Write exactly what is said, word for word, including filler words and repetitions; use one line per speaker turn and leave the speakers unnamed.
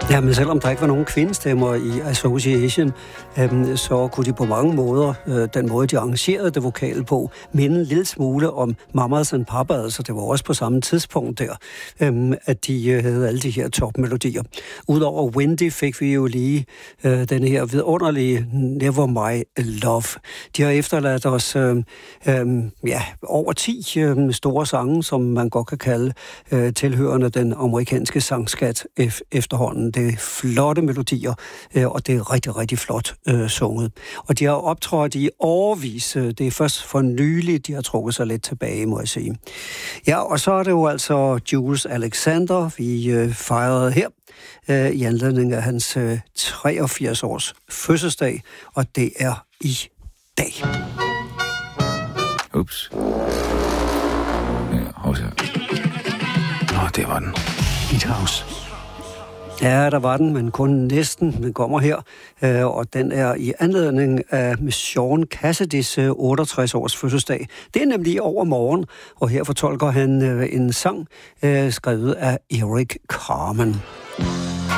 Ja, men selvom der ikke var nogen kvindestemmer i Association, øhm, så kunne de på mange måder, øh, den måde de arrangerede det vokale på, minde en lille smule om Mamas and Papas, så det var også på samme tidspunkt der, øhm, at de øh, havde alle de her topmelodier. Udover Wendy fik vi jo lige øh, den her vidunderlige Never My Love. De har efterladt os øh, øh, ja, over ti øh, store sange, som man godt kan kalde øh, tilhørende den amerikanske sangskat f- efterhånden. Det er flotte melodier, øh, og det er rigtig, rigtig flot øh, sunget. Og de har optrådt i årevis. Det er først for nylig, de har trukket sig lidt tilbage, må jeg sige. Ja, og så er det jo altså Jules Alexander, vi øh, fejrede her øh, i anledning af hans øh, treogfirs års fødselsdag, og det er i dag.
Ups. Ja, hos her. Nå, det var den. Beat House.
Ja, der var den, men kun næsten. Den kommer her, øh, og den er i anledning af Sean Cassidys øh, otteogtres års fødselsdag. Det er nemlig over morgen, og her fortolker han øh, en sang øh, skrevet af Eric Carmen.